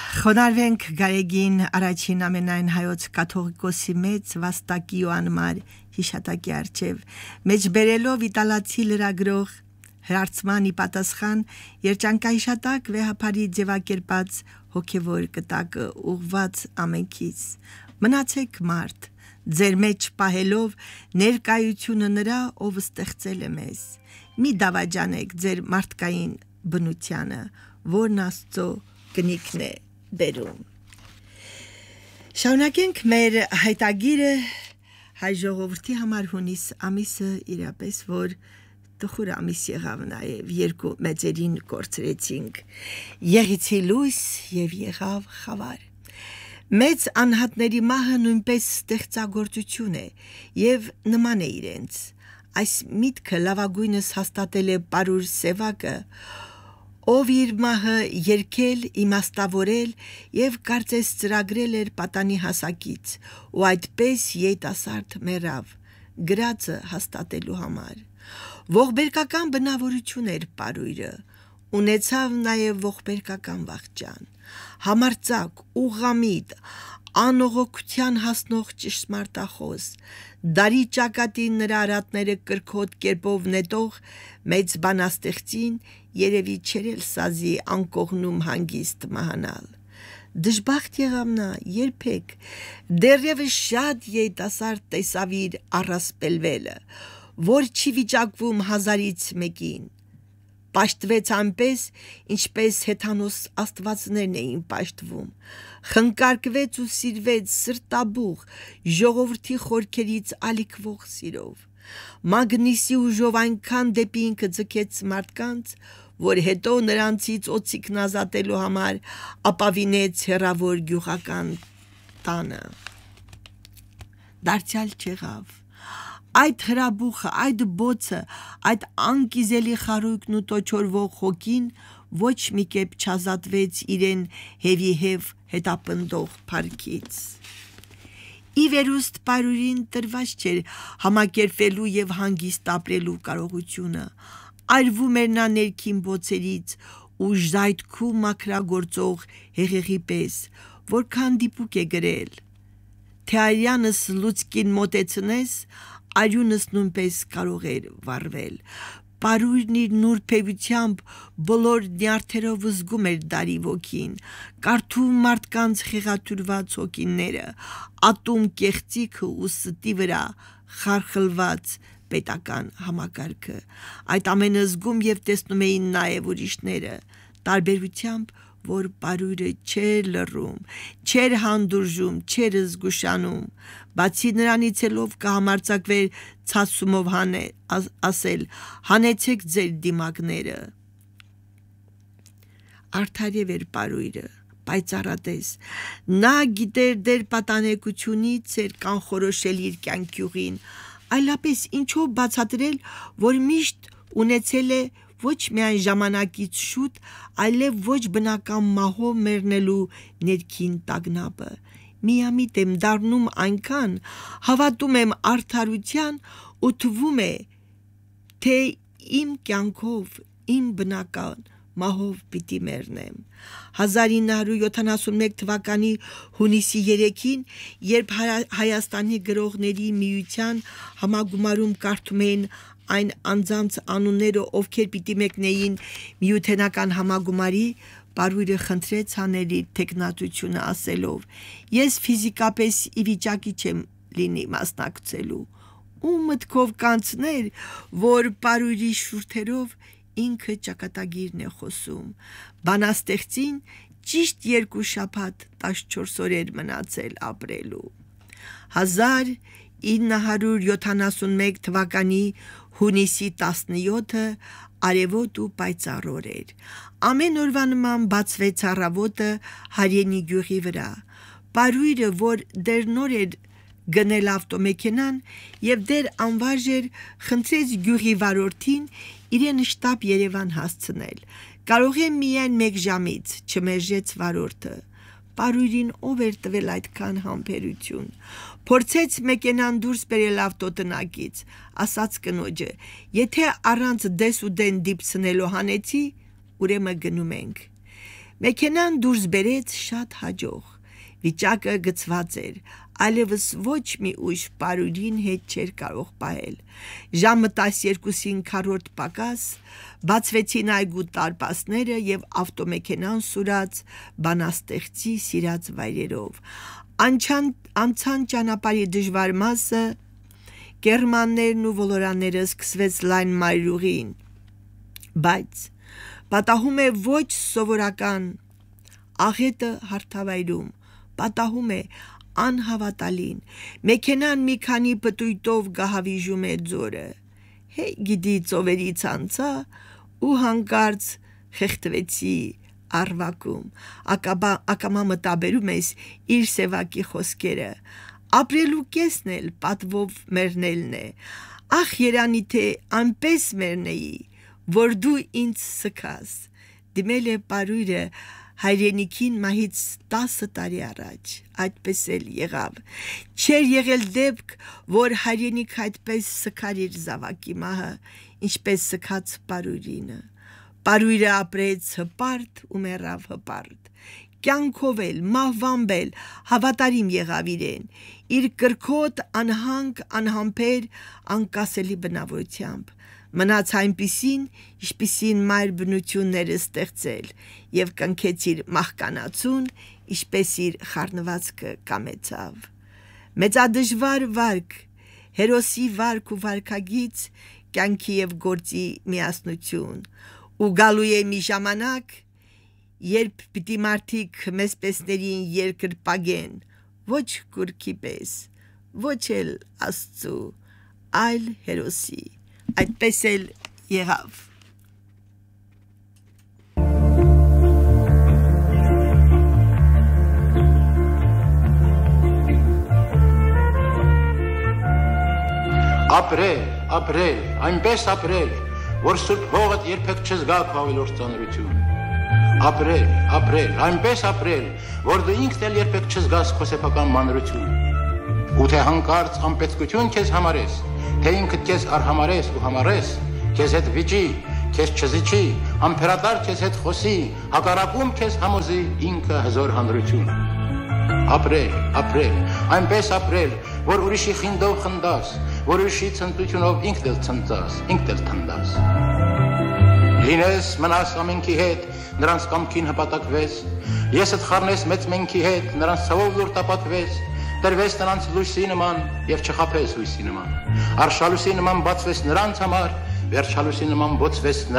Խոնարհվենք Գարեգին առաջին ամենայն հայոց կաթողիկոսի մեծ վաստակի ու անմար հիշատակի առջև մեջ բերելով իտալացի լրագրող հրարցմանի պատասխան երջանկահիշատակ վեհապարի ձևակերպած հոգևոր կտակը ուղված ամենքից մնացեք մարդ ձեր մեջ պահելով ներկայությունը նրա ով ստեղծել է մեզ մի դավաճանեք ձեր մարդկային բնությանը որն Աստծո կնիքն է բերում Շարունակենք մեր հայտագիրը հայ ժողովրդի համար հունիս ամիսը իրապես որ տխուր ամիս եղավ նաև երկու մեծերին կորցրեցինք եղիցի լույս եւ եղավ խավար մեծ անհատների մահը նույնպես ստեղծագործություն է եւ նման է իրենց այս միտքը լավագույնս հաստատել է Պարուր Սևակը ով իր մահը երկել, իմաստավորել եւ կարծես ծրագրել էր պատանի հասակից ու այդպես երիտասարդ մեռավ գրածը հաստատելու համար ողբերգական բնավորություն էր Պարույրը ունեցավ նաեւ ողբերգական վախճան համարձակ ուղղամիտ անողոքության հասնող ճշմարտախոս դարի ճակատին նրա արատները կրկոտ կերպով նետող մեծ բանաստեղծին երևի չերել սազի անկողնում հանգիստ մահանալ դժբախտ եղավ նա երբեք դեռևս շատ երիտասարդ տեսավ իր առասպելվելը որ չի վիճակվում հազարից մեկին պաշտվեց այնպես ինչպես հեթանոս աստվածներն էին պաշտվում խնկարկվեց ու սիրվեց սրտաբուխ ժողովրդի խորքերից ալիքվող սիրով մագնիսի ուժով այնքան դեպի ինքը ձգեց մարդկանց որ հետո նրանցից օծիքն ազատելու համար ապավինեց հեռավոր գյուղական տանը դարձյալ չեղավ այդ հրաբուխը, այդ բոցը, այդ անկիզելի խարույկն ու տոչորվող հոգին ոչ մի կերպ չազատվեց իրեն հևիհև հետապնդող փառքից ի վերուստ Պարուրին տրված չէր համակերպելու եւ հանգիստ ապրելու կարողությունը այրվում էր նա ներքին բոցերից ու ժայթքում մաքրագործող հեղեղի պես որքան դիպուկ է գրել թե արյանս լուցկին մոտեցնես արյունս նույնպես կարող էր վառվել Պարույրն իր նուրբեությամբ բոլոր նյարդերով զգում էր դարի ոգին կարդում մարդկանց խեղաթյուրված հոգիները ատում կեղծիքը ու ստի վրա խարխլված պետական համակարգը այդ ամենը զգում եւ տեսնում էին նաեւ ուրիշները տարբերությամբ որ Պարույրը չէր լռում, չէր հանդուրժում, չէր զգուշանում, բացի նրանից ելով կհամարձակվեր ցածումով ասել, հանեցեք ձեր դիմակները։ Արդարև էր Պարույրը, պայծառատես, նա գիտեր դեր պատանեկությունից էր կանխորոշել իր կյանքյուղին, այլապես ինչով բացատրել, որ միշտ ունեցել է ոչ միայն ժամանակից շուտ, այլև ոչ բնական մահով մեռնելու ներքին տագնապը։ Միամիտ եմ դառնում այնքան, հավատում եմ արդարության ու թվում է, թե իմ կյանքով, իմ բնական մահով պիտի մեռնեմ։ 1971 թվականի հունիսի 3-ին, երբ Հայաստանի գրողների միության համագումարում կարդում էին այն անձանց անունները, ովքեր պիտի մեկնեին միութենական համագումարի, Պարույրը խնդրեց հանել իր թեկնածությունը ասելով. Ես ֆիզիկապես ի վիճակի չեմ լինի մասնակցելու։ Ու մտքով կանցներ, որ Պարույրի շուրթերով ինքը ճակատագիրն է խոսում։ Բանաստեղծին ճիշտ 2 շաբաթ 14 օրեր մնացել ապրելու։ 1971 թվականի հունիսի 17-ը արևոտ ու պայծառ օր էր։ Ամեն օրվա նման բացվեց առավոտը Հարյենի գյուղի վրա։ Պարույրը, որ դեռ նոր էր գնել ավտոմեքենան եւ դեռ անվարժ էր, խնդրեց գյուղի վարորդին իրեն շտապ Երևան հասցնել։ Կարող է միայն 1 ժամից, չմերժեց վարորդը։ Պարույրին ով էր տվել այդքան համբերություն։ Փորձեց մեքենան դուրս բերել ավտոտնակից, ասաց կնոջը. Եթե առանց դես ու դեն դիպցնելու հանեցի, ուրեմն գնում ենք։ Մեքենան դուրս բերեց շատ հաջող, վիճակը գծված էր, այլևս ոչ մի ուժ Պարուրին հետ չէր կարող պահել, ժամը 12-ին քառորդ պակաս, բացվեցին այգու տարպասները և ավտոմեքենան սուրաց բանաստեղծի սիրած վայրերով, անցան ճանապարհի դժվար մասը, կեռմաններն ու ոլորանները սկսվեց լայն մայրուղին, բայց պատահում է ոչ սովորական աղետը հարթավայրում, պատահում է անհավատալին, մեքենան մի քանի պտույտով գահավիժում է ձորը, հեյ գիտի ծովերից անցա ու հանկարծ խեղդվեցի առվակում, ակամա մտաբերում ես իր սևակի խոսքերը, ապրելու կեսն էլ պատվով մեռնելն է, ախ երանի թե անպես մեռնեի, որ դու ինձ սքաս, դիմել է Պարուրը հայրենիքին մահից 10 տարի առաջ, այդպես էլ եղավ, չէր եղել դեպք, որ հայրենիք այդպես սքար իր զավակի մահը, ինչպես սքաց Պարուրինը, Պարուրը ապրեց հպարտ ու մեռավ հպարտ, կյանքով էլ, մահվամբ էլ հավատարիմ եղավ իրեն, իր կրքոտ, անհանգ, անհամբեր, անկասելի բնավորությամբ, մնաց այնպիսին, ինչպիսին մայր բնությունները ստեղծել և կնքեց իր մահկանացուն, ինչպես իր խառնվածքը կամեցավ։ Մեծադժվար վարք, հերոսի վարք ու վարքագիծ, կյանքի և գործի միասնություն, ու գալու է մի ժամանակ, երբ պիտի մարդիկ մեզպեսներին երկրպագեն, ոչ կուրքի պես, ոչ էլ Աստծու, այլ հերոսի, այդպես էլ եղավ։ Ապրել, այնպես ապրել, որ սուրբ հողդ երբեք չզգա քո ավելորդ ծանրություն։ Ապրել, այնպես ապրել, որ դու ինքդ էլ երբեք չզգաս քո սեփական մանրություն։ Ու թե հանկարծ անպետքություն քեզ համարես, թե ինքդ քեզ արհամարես ու համարես, քեզ հետ վիճի, քեզ չզիջի, ամփերատար քեզ հետ խոսի, հակառակում քեզ համոզի ինքը հզոր հանրություն։ Ապրել, այնպես ապրել, որ ուրիշի խինդով խնդաս, որ ուրիշի ցնծությունով ինքդ էլ ցնծաս, ինքդ էլ թնդաս։ Լինես մնաս ամենքի հետ, նրանց կամքին հպատակվես, եսդ խառնես մեծ մենքի հետ, նրանց ցավով լուր տապատվես, տրվես նրանց լույսի նման եւ չխաբես հույսի նման, արշալույսի նման բացվես նրանց համար, վերջալույսի նման բոցվես